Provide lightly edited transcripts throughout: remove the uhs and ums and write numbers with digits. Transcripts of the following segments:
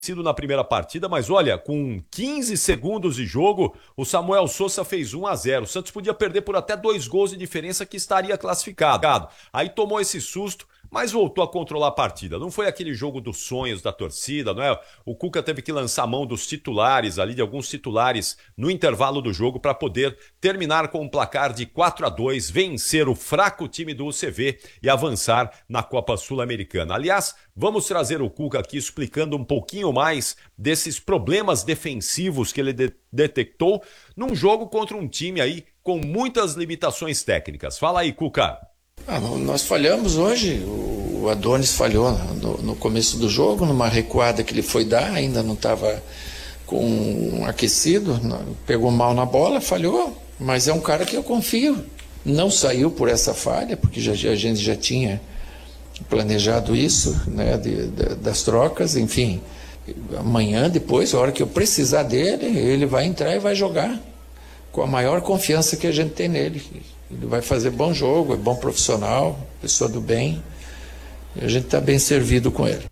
sido na primeira partida, mas olha, com 15 segundos de jogo, o Samuel Sousa fez 1-0. O Santos podia perder por até 2 gols de diferença que estaria classificado. Aí tomou esse susto, mas voltou a controlar a partida. Não foi aquele jogo dos sonhos da torcida, não é? O Cuca teve que lançar mão dos titulares ali, de alguns titulares no intervalo do jogo para poder terminar com um placar de 4-2, vencer o fraco time do UCV e avançar na Copa Sul-Americana. Aliás, vamos trazer o Cuca aqui explicando um pouquinho mais desses problemas defensivos que ele detectou num jogo contra um time aí com muitas limitações técnicas. Fala aí, Cuca. Nós falhamos hoje, o Adonis falhou no começo do jogo, numa recuada que ele foi dar, ainda não estava com aquecido, pegou mal na bola, falhou, mas é um cara que eu confio. Não saiu por essa falha, porque a gente já tinha planejado isso, né, das trocas, enfim. Amanhã, depois, a hora que eu precisar dele, ele vai entrar e vai jogar com a maior confiança que a gente tem nele. Ele vai fazer bom jogo, é bom profissional, pessoa do bem, e a gente está bem servido com ele.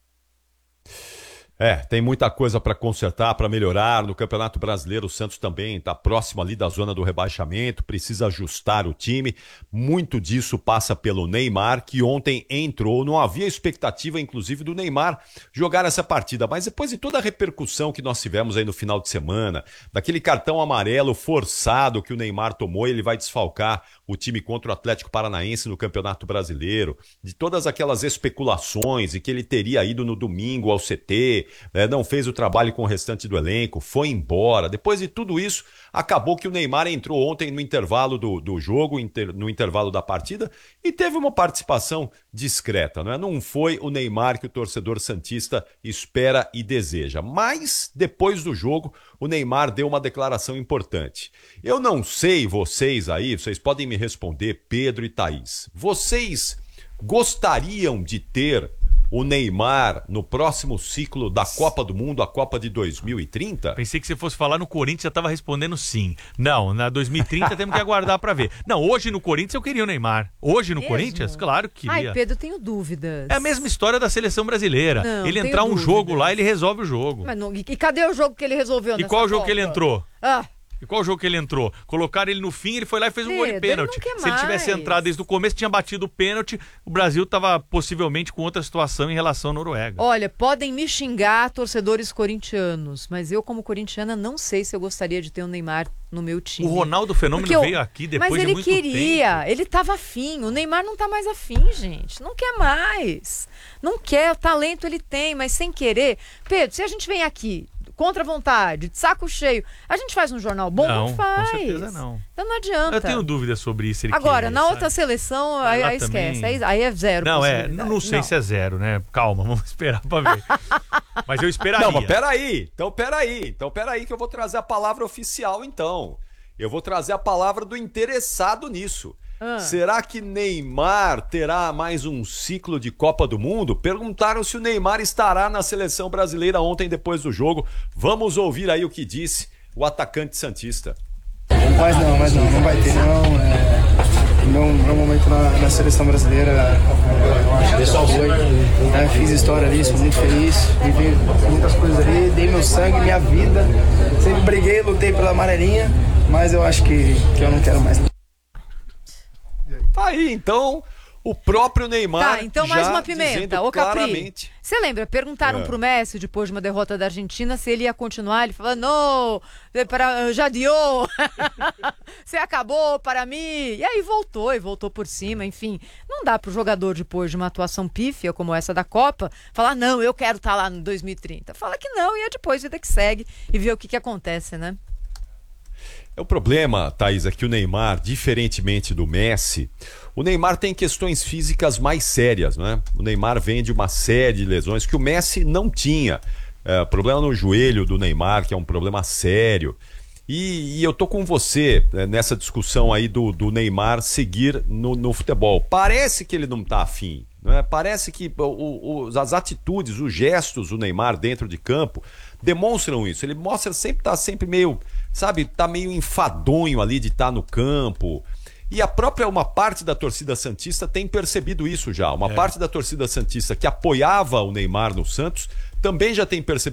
Tem muita coisa para consertar, para melhorar. No Campeonato Brasileiro, o Santos também está próximo ali da zona do rebaixamento, precisa ajustar o time. Muito disso passa pelo Neymar, que ontem entrou. Não havia expectativa, inclusive, do Neymar jogar essa partida, mas depois de toda a repercussão que nós tivemos aí no final de semana, daquele cartão amarelo forçado que o Neymar tomou, ele vai desfalcar o time contra o Atlético Paranaense no Campeonato Brasileiro, de todas aquelas especulações e que ele teria ido no domingo ao CT, não fez o trabalho com o restante do elenco, foi embora. Depois de tudo isso, acabou que o Neymar entrou ontem no intervalo do jogo, no intervalo da partida, e teve uma participação discreta, não é? Não foi o Neymar que o torcedor santista espera e deseja. Mas, depois do jogo, o Neymar deu uma declaração importante. Eu não sei, vocês aí, vocês podem me responder, Pedro e Thaís, vocês gostariam de ter o Neymar no próximo ciclo da Copa do Mundo, a Copa de 2030? Pensei que você fosse falar no Corinthians, já estava respondendo sim. Não, na 2030 temos que aguardar para ver. Não, hoje no Corinthians eu queria o Neymar. Hoje no Corinthians? Claro que queria. Ai, Pedro, tenho dúvidas. É a mesma história da seleção brasileira. Não, ele entrar um jogo lá, ele resolve o jogo. Mas não, e cadê o jogo que ele resolveu? E qual o jogo Copa? que ele entrou? Ah. E qual jogo que ele entrou? Colocaram ele no fim, ele foi lá e fez um gol de pênalti. Se ele tivesse entrado desde o começo, tinha batido o pênalti, o Brasil estava possivelmente com outra situação em relação à Noruega. Olha, podem me xingar, torcedores corintianos, mas eu, como corintiana, não sei se eu gostaria de ter o Neymar no meu time. O Ronaldo Fenômeno veio aqui depois de muito tempo. Mas ele queria, ele estava afim. O Neymar não está mais afim, gente. Não quer mais. Não quer, o talento ele tem, mas sem querer. Pedro, se a gente vem aqui contra a vontade, de saco cheio, a gente faz um jornal bom? Não faz. Com certeza não. Então não adianta. Eu tenho dúvidas sobre isso. Agora, na outra seleção, aí esquece. Aí é zero. Não sei se é zero, né? Calma, vamos esperar pra ver. Mas eu esperaria. Não, mas peraí. Então peraí que eu vou trazer a palavra oficial, então. Eu vou trazer a palavra do interessado nisso. Será que Neymar terá mais um ciclo de Copa do Mundo? Perguntaram se o Neymar estará na seleção brasileira ontem depois do jogo. Vamos ouvir aí o que disse o atacante santista. Mas não vai ter não. Meu momento na seleção brasileira foi. Fiz história ali, sou muito feliz, vivi muitas coisas ali, dei meu sangue, minha vida. Sempre briguei, lutei pela amarelinha, mas eu acho que eu não quero mais. Tá aí, então, o próprio Neymar. Tá, então mais uma pimenta. Ô, Capri, claramente. você lembra? Perguntaram pro Messi, depois de uma derrota da Argentina, se ele ia continuar. Ele falou, não, já deu. Você acabou para mim. E aí voltou por cima, enfim. Não dá pro jogador, depois de uma atuação pífia como essa da Copa, falar, não, eu quero estar lá no 2030. Fala que não, e é depois vida que segue e ver o que acontece, né? O problema, Thaís, é que o Neymar, diferentemente do Messi, o Neymar tem questões físicas mais sérias, né? O Neymar vem de uma série de lesões que o Messi não tinha. Problema no joelho do Neymar, que é um problema sério. E eu tô com você nessa discussão aí do Neymar seguir no futebol. Parece que ele não tá afim, né? Parece que as atitudes, os gestos do Neymar dentro de campo demonstram isso. Ele mostra tá sempre meio, sabe, tá meio enfadonho ali de estar no campo. E a própria, uma parte da torcida santista tem percebido isso já. Uma parte da torcida santista que apoiava o Neymar no Santos também já tem percebido